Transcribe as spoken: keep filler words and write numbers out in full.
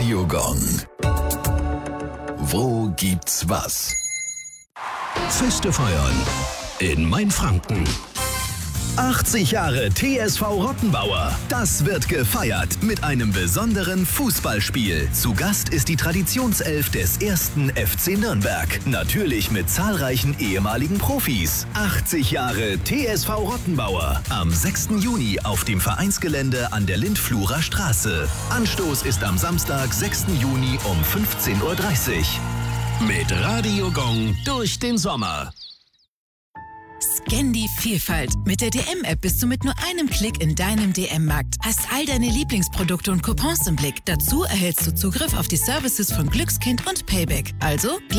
Radio Gong. Wo gibt's was? Feste feiern in Mainfranken. achtzig Jahre T S V Rottenbauer. Das wird gefeiert mit einem besonderen Fußballspiel. Zu Gast ist die Traditionself des ersten F C Nürnberg. Natürlich mit zahlreichen ehemaligen Profis. achtzig Jahre T S V Rottenbauer. Am sechsten Juni auf dem Vereinsgelände an der Lindflurer Straße. Anstoß ist am Samstag, sechsten Juni um fünfzehn Uhr dreißig. Mit Radio Gong durch den Sommer. Scan die Vielfalt. Mit der D M-App bist du mit nur einem Klick in deinem D M-Markt. Hast all deine Lieblingsprodukte und Coupons im Blick. Dazu erhältst du Zugriff auf die Services von Glückskind und Payback. Also